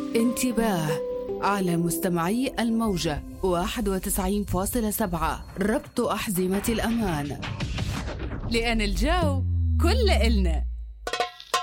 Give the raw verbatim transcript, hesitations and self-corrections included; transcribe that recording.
انتباه على مستمعي الموجة واحد وتسعين فاصلة سبعة، ربط أحزمة الأمان، لأن الجو كل إلنا.